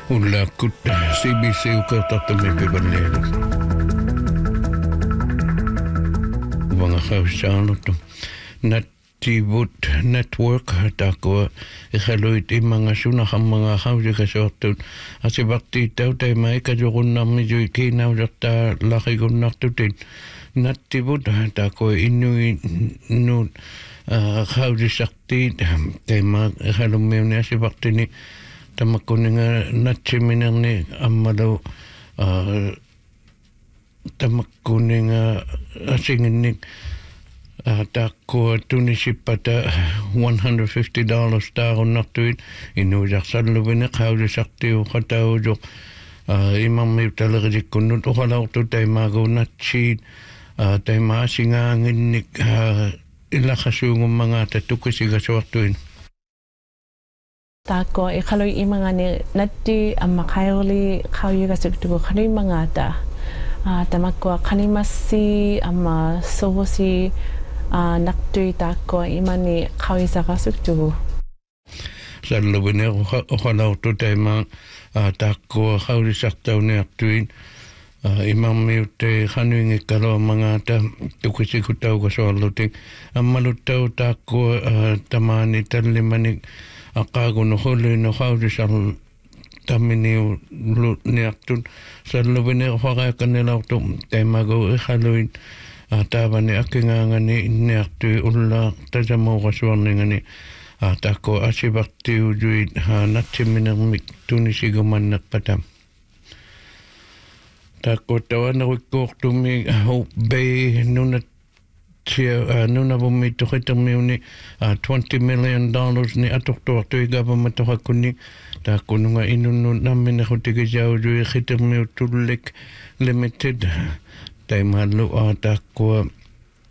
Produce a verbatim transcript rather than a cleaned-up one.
Ulla kut C B C ukartatami pibanero. Wanga khawsaanut Nativut Network tako ikhaluit imanga sunakham mga khawsika sortut asibakti tautai mai kajugunnammi juiki nawjatta lakhigunnartutin Nativut tako inui nu khawsisakti tema ikhalummiuni asibaktini tamakuninga natsiminarni ammalo tamakuninga asinginnik takko tunisipata one hundred fifty dollars taarunnartuit inuujarsalluvineq haulisartiu qataujuq imammiutalerisikkunnut uqalaortu taimaaguunnatsiit taimaasingaanginnik illaqasuungummangaata tukisigasuartuin Tako ikaloi imangani natti amma kaili kauyuga suktugo kanui mangata tamakwa kanimasi amma sohosi naktui tako imani kauisaka suktugo Sallubine uqalautu taima tako kaulisartauni artuin imammiutte qanuingikkalo mangata tukisikutauga soallutik ammaluttau tako tamani tallimani aqaagun hulluinu qaulisar tamminiu niartun salluvine uqaqaaqannilaortu taimagu ikhaluin taavani akingaangani inniartui ulla tasamuuqasuarningani taakko asivartiujuit natsiminermik tunisigumanneqpatam taakko tawanarikkuortumi Bay nunat nunavummi tuqitermiuni twenty million dollars ni atortuartui government toqakkunni taakkununga inunnun namminerutigisaujuи qitermiut tullik limited taimallu taakko